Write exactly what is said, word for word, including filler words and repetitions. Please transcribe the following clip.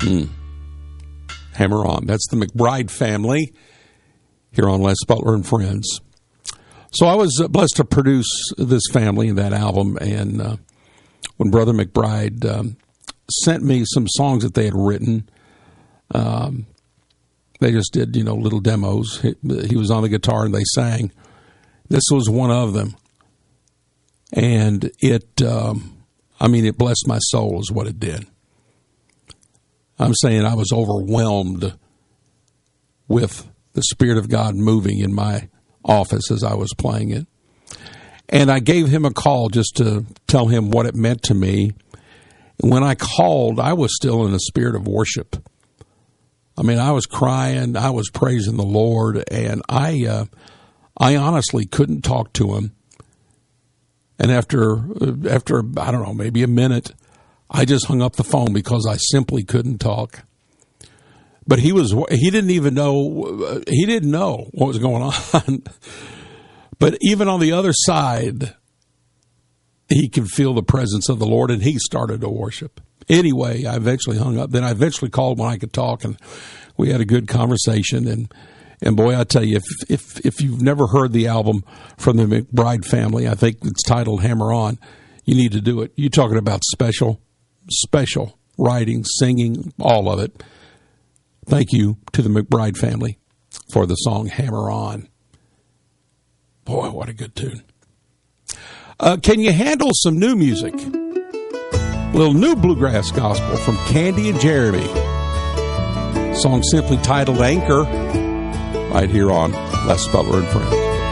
Mm. Hammer On. That's the McBride family here on Les Butler and Friends. So I was blessed to produce this family and that album, and uh, when Brother McBride um, sent me some songs that they had written, um, they just did, you know, little demos. He, he was on the guitar and they sang. This was one of them. And it, um, I mean, it blessed my soul is what it did. I'm saying I was overwhelmed with the Spirit of God moving in my office as I was playing it. And I gave him a call just to tell him what it meant to me. And when I called, I was still in a spirit of worship. I mean, I was crying, I was praising the Lord, and I uh, I honestly couldn't talk to him. And after, after I don't know, maybe a minute, I just hung up the phone because I simply couldn't talk. But he was, he didn't even know, he didn't know what was going on. But even on the other side, he could feel the presence of the Lord, and he started to worship. Anyway, I eventually hung up. Then I eventually called when I could talk, and we had a good conversation. And, and boy, I tell you, if, if, if you've never heard the album from the McBride family, I think it's titled Hammer On, you need to do it. You're talking about special, special writing, singing, all of it. Thank you to the McBride family for the song Hammer On. Boy, what a good tune. Uh, can you handle some new music? A little new bluegrass gospel from Candy and Jeremy. Song simply titled Anchor, right here on Les Butler and Friends.